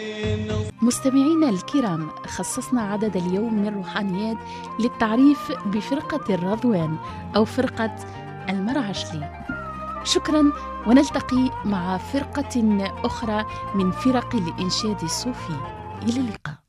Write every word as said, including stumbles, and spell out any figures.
مستمعينا الكرام، خصصنا عدد اليوم من روحانيات للتعريف بفرقة الرضوان أو فرقة المرعشلي. شكرا، ونلتقي مع فرقة أخرى من فرق الإنشاد الصوفي. إلى اللقاء.